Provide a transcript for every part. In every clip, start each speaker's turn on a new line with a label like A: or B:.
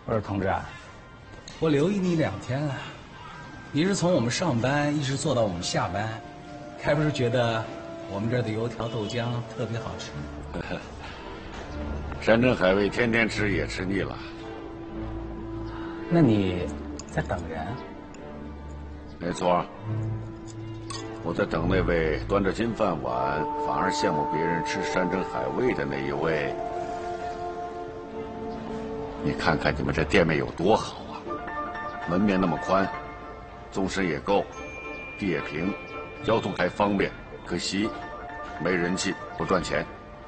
A: 我说同志啊，我留意你2天了，你是从我们上班一直做到我们下班，该不是觉得我们这儿的油条豆浆特别好吃？
B: 山珍海味天天吃也吃腻了。
A: 那你在等人？
B: 没错，我在等那位端着金饭碗反而羡慕别人吃山珍海味的那一位。你看看你们这店面有多好啊，门面那么宽，纵深也够，地也平，交通还方便。可惜没人气，不赚钱，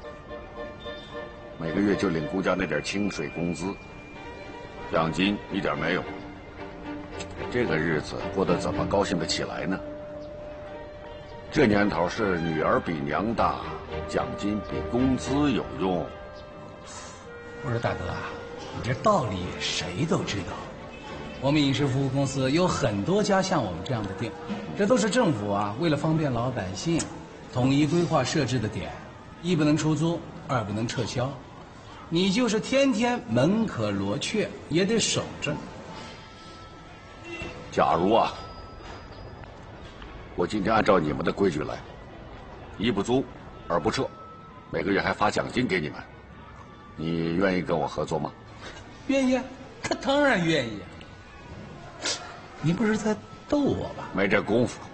B: 每个月就领顾家那点清水工资，奖金一点没有。这个日子过得怎么高兴得起来呢？这年头是女儿比娘大，奖金比工资有用。
A: 我说大哥啊，你这道理谁都知道。我们饮食服务公司有很多家像我们这样的店，这都是政府啊为了方便老百姓，统一规划设置的点，一不能出租，二不能撤销。你就是天天门可罗雀，也得守着。
B: 假如啊，我今天按照你们的规矩来，一不租，二不撤，每个月还发奖金给你们，你愿意跟我合作吗？
A: 愿意啊，他当然愿意啊。你不是在逗我吧？
B: 没这功夫。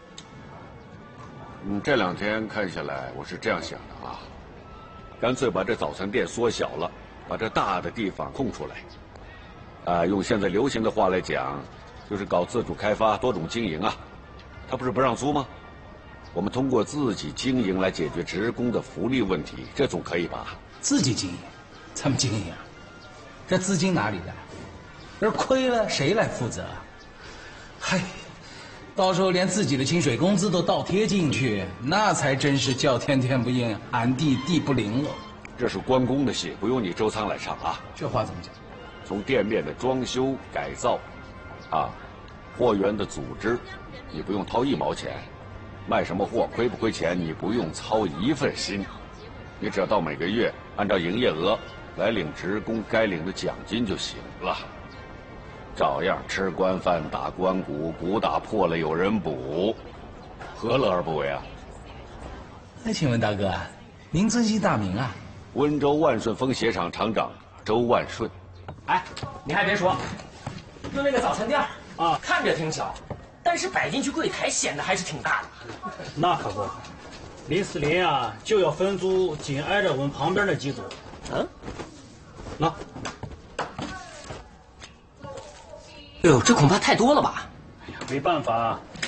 B: 这2天看下来，我是这样想的啊，干脆把这早餐店缩小了，把这大的地方空出来。用现在流行的话来讲，就是搞自主开发、多种经营啊。他不是不让租吗？我们通过自己经营来解决职工的福利问题，这总可以吧？
A: 自己经营，怎么经营啊？这资金哪里来？这亏了谁来负责啊？嗨，到时候连自己的薪水工资都倒贴进去，那才真是叫天天不应，喊地地不灵喽。
B: 这是关公的戏，不用你周仓来唱啊。
A: 这话怎么讲？
B: 从店面的装修改造，货源的组织，你不用掏1毛钱，卖什么货亏不亏钱，你不用操1份心，你只要到每个月按照营业额来领职工该领的奖金就行了。照样吃官饭打官鼓，鼓打破了有人补，何乐而不为啊？
A: 那请问大哥，您尊姓大名啊？
B: 温州万顺丰鞋厂厂长周万顺。
C: 哎，你还别说，就那个早餐店啊，看着挺小，但是摆进去柜台显得还是挺大的。
D: 那可不，04啊就要分租紧挨着我们旁边的几组。那，
C: 哎呦，这恐怕太多了吧？
D: 没办法，